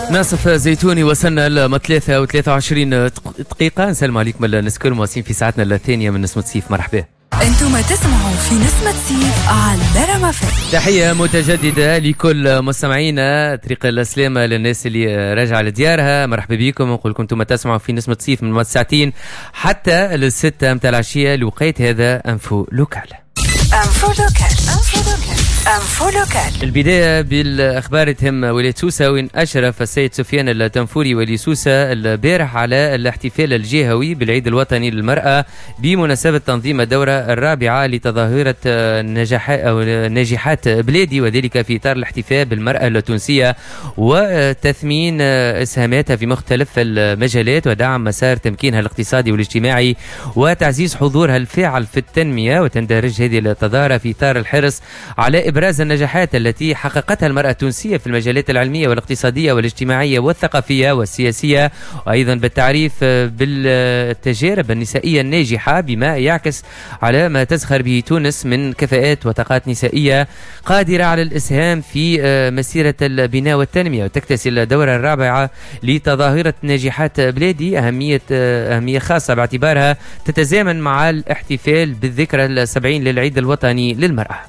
ناصف زيتوني وصلنا ل 23 دقيقة. نسلم عليكم الناس المواصلين في ساعتنا الثانية من نسمة سيف. مرحبا. انتم تسمعوا في نسمة سيف على رما فم. تحية متجددة لكل مستمعينا. طريق السلامة للناس اللي راجعة لديارها. مرحبا بكم. نقول لكم انتم تسمعوا في نسمة سيف من ساعتين حتى للستة متاع العشية. الوقيت هذا انفو لوكال. البداية بالأخبار تهم ولاية سوسة، وين أشرف السيد سفيان التنفوري ولي سوسة البارح على الاحتفال الجهوي بالعيد الوطني للمرأة بمناسبة تنظيم الدورة الرابعة لتظاهرة ناجحات بلادي، وذلك في إطار الاحتفال بالمرأة التونسية وتثمين إسهاماتها في مختلف المجالات ودعم مسار تمكينها الاقتصادي والاجتماعي وتعزيز حضورها الفاعل في التنمية. وتندرج هذه التظاهرة في إطار الحرص على إبراز النجاحات التي حققتها المرأة التونسية في المجالات العلمية والاقتصادية والاجتماعية والثقافية والسياسية، وأيضا بالتعريف بالتجارب النسائية الناجحة بما يعكس على ما تزخر به تونس من كفاءات وطاقات نسائية قادرة على الإسهام في مسيرة البناء والتنمية. وتكتسي الدورة الرابعة لتظاهرة ناجحات بلادي أهمية خاصة باعتبارها تتزامن مع الاحتفال بالذكرى 70 للعيد الوطني للمرأة.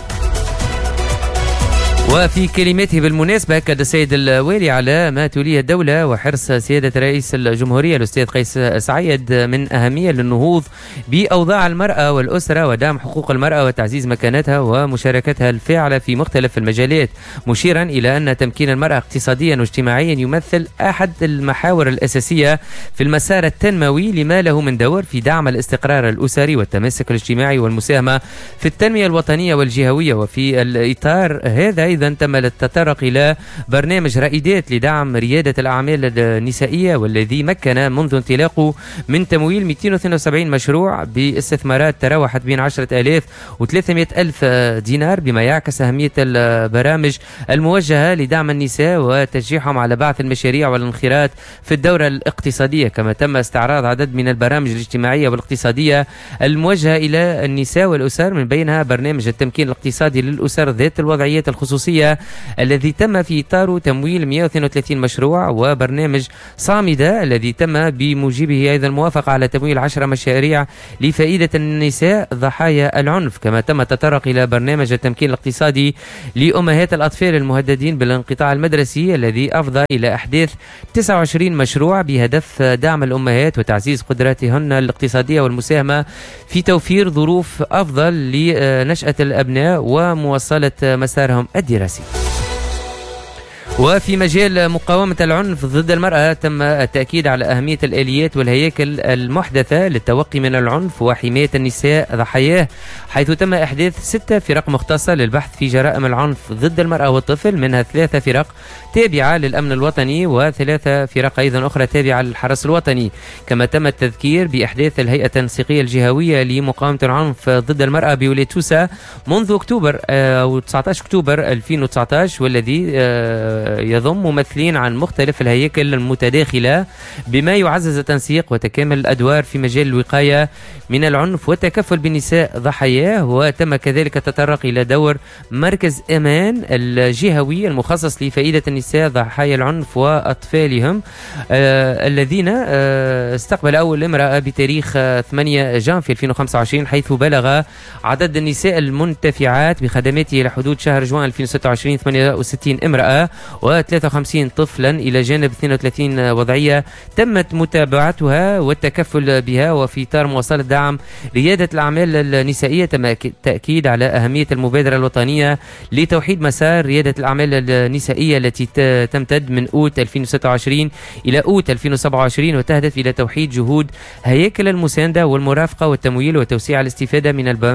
وفي كلمته بالمناسبة أكد السيد الوالي على ما توليه الدولة وحرص سيادة رئيس الجمهورية الأستاذ قيس سعيد من أهمية للنهوض بأوضاع المرأة والأسرة ودعم حقوق المرأة وتعزيز مكانتها ومشاركتها الفاعلة في مختلف المجالات، مشيرا إلى أن تمكين المرأة اقتصاديا واجتماعيا يمثل أحد المحاور الأساسية في المسار التنموي لما له من دور في دعم الاستقرار الأسري والتماسك الاجتماعي والمساهمة في التنمية الوطنية والجهوية. وفي الإطار هذا أيضا تم التطرق إلى برنامج رائدات لدعم ريادة الأعمال النسائية، والذي مكن منذ انطلاقه من تمويل 272 مشروع باستثمارات تراوحت بين 10,000 و 300,000 دينار، بما يعكس أهمية البرامج الموجهة لدعم النساء وتشجيعهم على بعث المشاريع والانخراط في الدورة الاقتصادية. كما تم استعراض عدد من البرامج الاجتماعية والاقتصادية الموجهة إلى النساء والأسر، من بينها برنامج التمكين الاقتصادي للأسر ذات الوضعيات الخصوصية الذي تم في إطاره تمويل 132 مشروع، وبرنامج صامدة الذي تم بموجبه أيضا الموافقة على تمويل 10 مشاريع لفائدة النساء ضحايا العنف. كما تم التطرق إلى برنامج التمكين الاقتصادي لأمهات الأطفال المهددين بالانقطاع المدرسي الذي أفضى إلى إحداث 29 مشروع بهدف دعم الأمهات وتعزيز قدراتهن الاقتصادية والمساهمة في توفير ظروف أفضل لنشأة الأبناء ومواصلة مسارهم الدراسي. وفي مجال مقاومة العنف ضد المرأة تم التأكيد على أهمية الآليات والهياكل المحدثة للتوقي من العنف وحماية النساء ضحاياه، حيث تم إحداث 6 فرق مختصة للبحث في جرائم العنف ضد المرأة والطفل، منها 3 فرق تابعة للأمن الوطني و3 فرق أيضا أخرى تابعة للحرس الوطني. كما تم التذكير بإحداث الهيئة التنسيقية الجهوية لمقاومة العنف ضد المرأة بولاية سوسة منذ أكتوبر أو 19 أكتوبر 2019، والذي يضم ممثلين عن مختلف الهياكل المتداخلة، بما يعزز التنسيق وتكامل الأدوار في مجال الوقاية من العنف والتكفل بالنساء ضحاياه. وتم كذلك التطرق إلى دور مركز أمان الجهوي المخصص لفائدة النساء ضحايا العنف وأطفالهم الذين استقبل أول امرأة بتاريخ 8 جانفي 2025، حيث بلغ عدد النساء المنتفعات بخدماته إلى حدود شهر جوان 2026 68 امرأة و53 طفلا، إلى جانب 32 وضعية تمت متابعتها والتكفل بها. وفي إطار مواصلة دعم ريادة الأعمال النسائية تم التأكيد على أهمية المبادرة الوطنية لتوحيد مسار ريادة الأعمال النسائية التي تمتد من أوت 2026 إلى أوت 2027، وتهدف إلى توحيد جهود هياكل المساندة والمرافقة والتمويل وتوسيع الاستفادة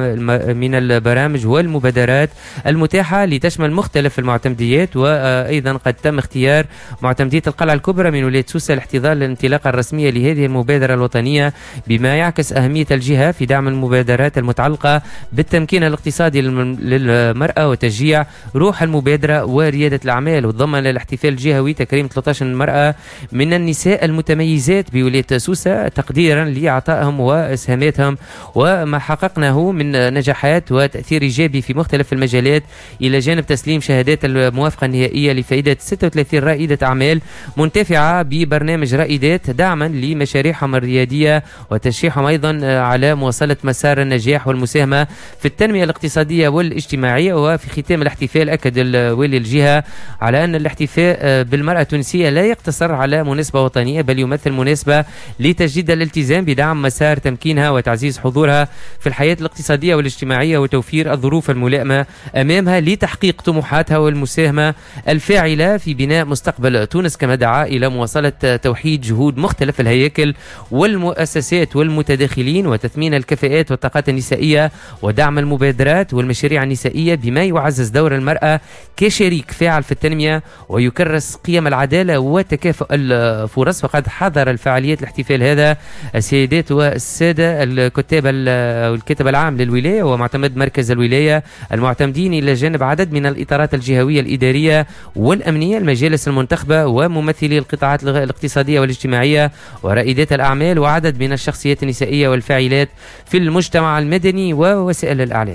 من البرامج والمبادرات المتاحة لتشمل مختلف المعتمديات. وأيضا قد تم اختيار معتمدية القلعة الكبرى من ولاية سوسة لاحتضان الانطلاقة الرسمية لهذه المبادرة الوطنية، بما يعكس أهمية الجهة في دعم المبادرات المتعلقة بالتمكين الاقتصادي للمرأة وتشجيع روح المبادرة وريادة الأعمال. وتضمن الاحتفال الجهوي تكريم 13 امرأة من النساء المتميزات بولاية سوسة تقديرا لعطائهم وإسهاماتهم وما حققناه من نجاحات وتأثير إيجابي في مختلف المجالات، إلى جانب تسليم شهادات الموافقة النهائية لفائدة سيدات 36 رائدة أعمال منتفعة ببرنامج رائدات دعما لمشاريعهم الريادية وتشجيعهم أيضا على مواصلة مسار النجاح والمساهمة في التنمية الاقتصادية والاجتماعية. وفي ختام الاحتفال أكد والي الجهة على أن الاحتفاء بالمرأة التونسية لا يقتصر على مناسبة وطنية بل يمثل مناسبة لتجديد الالتزام بدعم مسار تمكينها وتعزيز حضورها في الحياة الاقتصادية والاجتماعية وتوفير الظروف الملائمة أمامها لتحقيق طموحاتها والمساهمة الفاعلة في بناء مستقبل تونس. كما دعا إلى مواصلة توحيد جهود مختلف الهياكل والمؤسسات والمتداخلين وتثمين الكفاءات والطاقات النسائية ودعم المبادرات والمشاريع النسائية بما يعزز دور المرأة كشريك فاعل في التنمية ويكرس قيم العدالة وتكافؤ الفرص. وقد حضر الفعاليات الاحتفال هذا السيدات والسادة الكاتب العام للولاية ومعتمد مركز الولاية المعتمدين إلى جانب عدد من الإطارات الجهوية الإدارية والأمنية المجالس المنتخبة وممثلي القطاعات الاقتصادية والاجتماعية ورائدات الأعمال وعدد من الشخصيات النسائية والفاعلات في المجتمع المدني ووسائل الإعلام.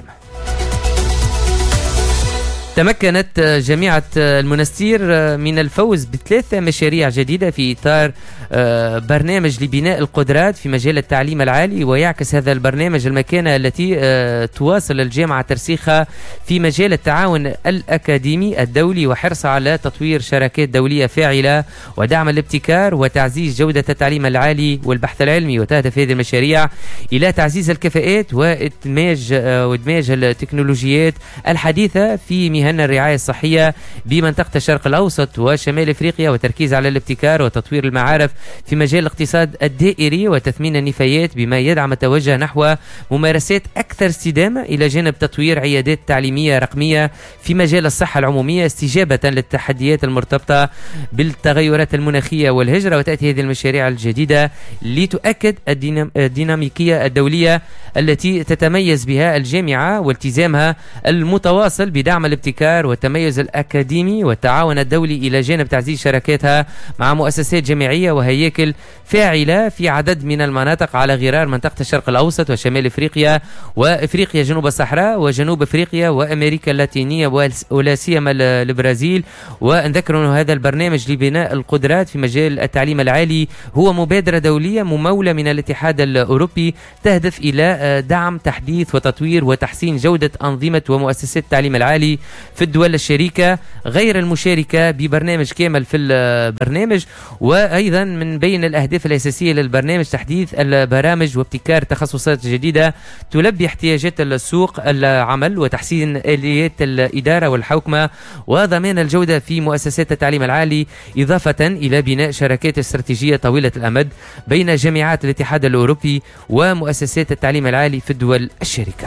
تمكنت جامعة المنستير من الفوز ب3 مشاريع جديدة في إطار برنامج لبناء القدرات في مجال التعليم العالي. ويعكس هذا البرنامج المكانة التي تواصل الجامعة ترسيخها في مجال التعاون الأكاديمي الدولي وحرصها على تطوير شراكات دولية فاعلة ودعم الابتكار وتعزيز جودة التعليم العالي والبحث العلمي. وتهدف هذه المشاريع إلى تعزيز الكفاءات وإدماج التكنولوجيات الحديثة في مهن الرعاية الصحية بمنطقة الشرق الأوسط وشمال إفريقيا وتركيز على الابتكار وتطوير المعارف في مجال الاقتصاد الدائري وتثمين النفايات بما يدعم التوجه نحو ممارسات أكثر استدامة إلى جانب تطوير عيادات تعليمية رقمية في مجال الصحة العمومية استجابة للتحديات المرتبطة بالتغيرات المناخية والهجرة. وتأتي هذه المشاريع الجديدة لتؤكد الديناميكية الدولية التي تتميز بها الجامعة والتزامها المتواصل بدعم الابتكار والتميز الأكاديمي والتعاون الدولي إلى جانب تعزيز شراكاتها مع مؤسسات جامعية وهياكل فاعلة في عدد من المناطق على غرار منطقة الشرق الأوسط وشمال إفريقيا وإفريقيا جنوب الصحراء وجنوب إفريقيا وأمريكا اللاتينية ولا سيما البرازيل. ونذكر أن هذا البرنامج لبناء القدرات في مجال التعليم العالي هو مبادرة دولية ممولة من الاتحاد الأوروبي تهدف إلى دعم تحديث وتطوير وتحسين جودة أنظمة ومؤسسات التعليم العالي في الدول الشريكة غير المشاركة ببرنامج كامل في البرنامج. وأيضا من بين الأهداف الأساسية للبرنامج تحديث البرامج وابتكار تخصصات جديدة تلبي احتياجات السوق العمل وتحسين آليات الإدارة والحوكمة وضمان الجودة في مؤسسات التعليم العالي إضافة إلى بناء شراكات استراتيجية طويلة الأمد بين جامعات الاتحاد الأوروبي ومؤسسات التعليم العالي في الدول الشريكة.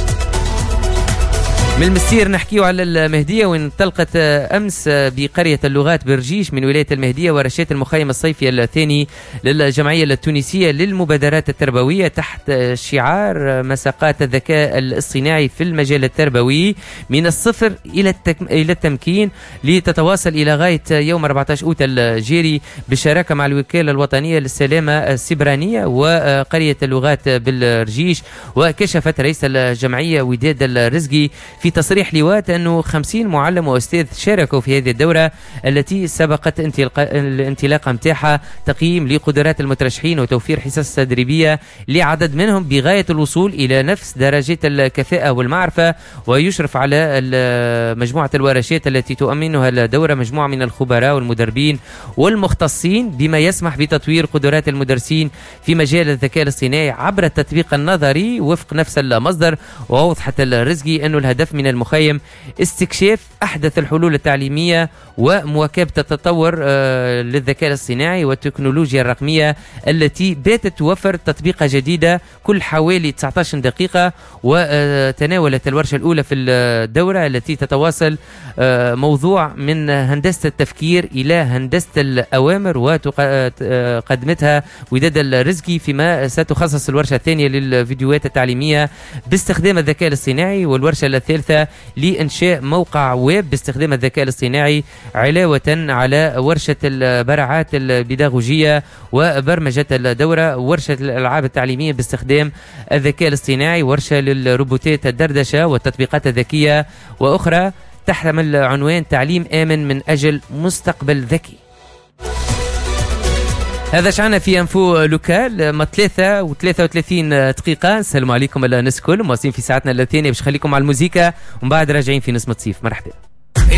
من المسير نحكيه على المهدية وانطلقت أمس بقرية اللغات برجيش من ولاية المهدية ورشات المخيم الصيفي الثاني للجمعية التونسية للمبادرات التربوية تحت شعار مساقات الذكاء الاصطناعي في المجال التربوي من الصفر إلى التمكين لتتواصل إلى غاية يوم 14 أوت الجاري بالشراكة مع الوكالة الوطنية للسلامة السبرانية وقرية اللغات بالرجيش. وكشفت رئيس الجمعية وداد الرزقي في تصريح لواء أنه 50 معلم وأستاذ شاركوا في هذه الدورة التي سبقت الانطلاقة متاحة تقييم لقدرات المترشحين وتوفير حصص تدريبية لعدد منهم بغاية الوصول إلى نفس درجات الكفاءة والمعرفة. ويشرف على مجموعة الورشات التي تؤمنها الدورة مجموعة من الخبراء والمدربين والمختصين بما يسمح بتطوير قدرات المدرسين في مجال الذكاء الاصطناعي عبر التطبيق النظري وفق نفس المصدر. وأوضحت الرزقي أنه الهدف من المخيم استكشاف أحدث الحلول التعليمية ومواكبة التطور للذكاء الاصطناعي والتكنولوجيا الرقمية التي باتت توفر تطبيقة جديدة كل حوالي 19 دقيقة. وتناولت الورشة الأولى في الدورة التي تتواصل موضوع من هندسة التفكير إلى هندسة الأوامر وقدمتها وداد الرزقي فيما ستخصص الورشة الثانية للفيديوهات التعليمية باستخدام الذكاء الاصطناعي والورشة الثالثة لإنشاء موقع ويب باستخدام الذكاء الاصطناعي علاوة على ورشة البراعات البيداغوجية وبرمجة الدورة ورشة الألعاب التعليمية باستخدام الذكاء الاصطناعي ورشة للروبوتات الدردشة والتطبيقات الذكية وأخرى تحمل عنوان تعليم آمن من أجل مستقبل ذكي. هذا شعنا في انفو لوكال ما 3:33 دقيقة. السلام عليكم الناس الكل، مواصلين في ساعتنا الثانية باش نخليكم على الموسيقى ومن بعد راجعين في نسمة صيف. مرحبا.